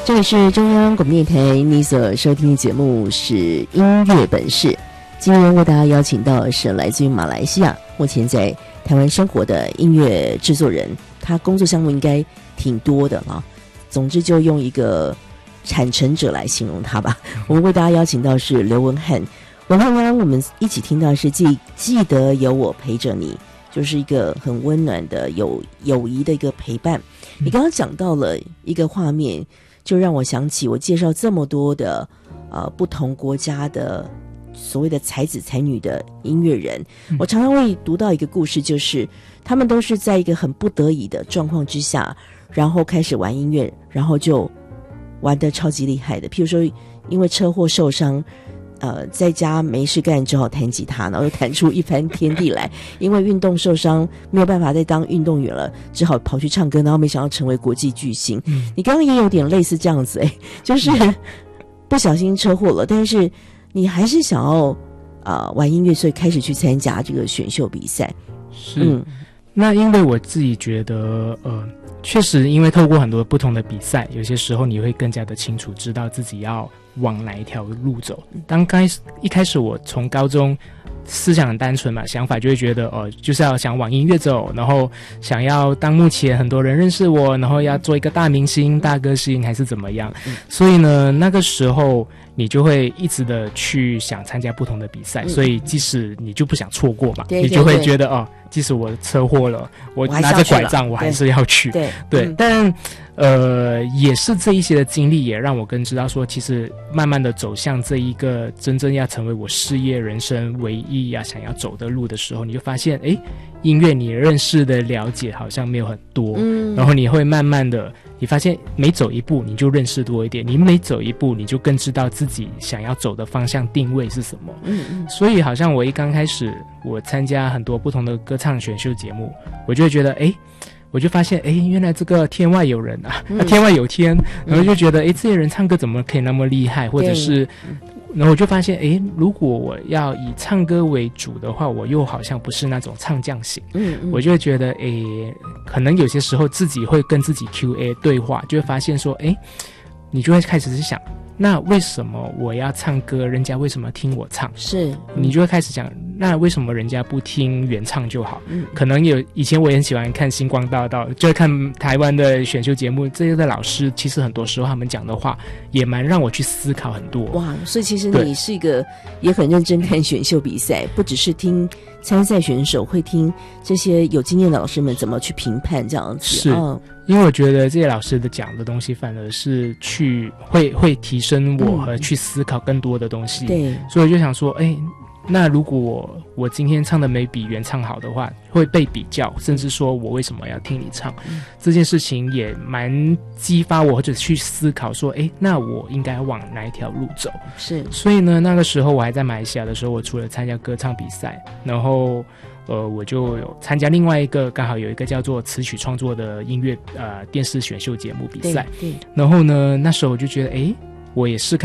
这里是中央广播电台，你所收听的节目是音乐本事。今天为大家邀请到的是来自于马来西亚，目前在台湾生活的音乐制作人，他工作项目应该挺多的啊。总之就用一个产成者来形容他吧。我们为大家邀请到是刘文翰。文翰，刚刚我们一起听到的是记得有我陪着你，就是一个很温暖的友谊的一个陪伴。你刚刚讲到了一个画面，就让我想起我介绍这么多的不同国家的所谓的才子才女的音乐人，我常常会读到一个故事，就是他们都是在一个很不得已的状况之下，然后开始玩音乐，然后就玩得超级厉害的。譬如说因为车祸受伤，在家没事干，只好弹吉他，然后又弹出一番天地来。因为运动受伤，没有办法再当运动员了，只好跑去唱歌，然后没想到成为国际巨星。你刚刚也有点类似这样子，就是不小心车祸了，但是你还是想要玩音乐，所以开始去参加这个选秀比赛。 是，那因为我自己觉得确实因为透过很多不同的比赛，有些时候你会更加的清楚知道自己要往哪一条路走。一开始我从高中思想很单纯嘛，想法就会觉得就是要想往音乐走，然后想要当目前很多人认识我，然后要做一个大明星大歌星还是怎么样。所以呢那个时候你就会一直的去想参加不同的比赛，所以即使你就不想错过嘛，你就会觉得即使我车祸了，我拿着拐杖我还是要去。对，但也是这一些的经历也让我更知道说，其实慢慢的走向这一个真正要成为我事业人生唯一想要走的路的时候，你就发现音乐你认识的了解好像没有很多，然后你会慢慢的你发现每走一步你就认识多一点，你每走一步你就更知道自己想要走的方向定位是什么。所以好像我一刚开始我参加很多不同的歌唱选秀节目，我就会觉得我就发现原来这个天外有人天外有天，然后就觉得这些人唱歌怎么可以那么厉害，或者是然后我就发现如果我要以唱歌为主的话，我又好像不是那种唱将型。我就会觉得可能有些时候自己会跟自己 QA 对话，就会发现说你就会开始去想，那为什么我要唱歌，人家为什么听我唱？是你就会开始想，那为什么人家不听原唱就好？可能以前我也很喜欢看星光大道，就会看台湾的选秀节目，这些的老师其实很多时候他们讲的话也蛮让我去思考很多。哇， 所以其实你是一个也很认真看选秀比赛，不只是听参赛选手，会听这些有经验的老师们怎么去评判这样子。 是因为我觉得这些老师的讲的东西反而是会提升我和去思考更多的东西。对，所以我就想说那如果我今天唱的没比原唱好的话，会被比较，甚至说我为什么要听你唱，这件事情也蛮激发我或者去思考说那我应该往哪一条路走。是，所以呢那个时候我还在马来西亚的时候，我除了参加歌唱比赛，然后我就有参加另外一个刚好有一个叫做词曲创作的音乐电视选秀节目比赛。然后呢那时候我就觉得我也是